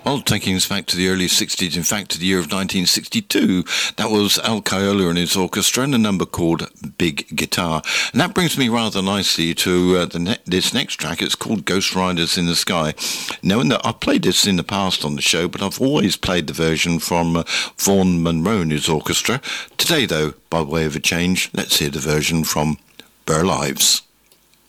Well, taking us back to the early 60s, in fact, to the year of 1962, that was Al Caiola and his orchestra and a number called Big Guitar. And that brings me rather nicely to this next track. It's called Ghost Riders in the Sky. Knowing that I've played this in the past on the show, but I've always played the version from Vaughan Monroe and his orchestra. Today, though, by way of a change, let's hear the version from Burl Ives.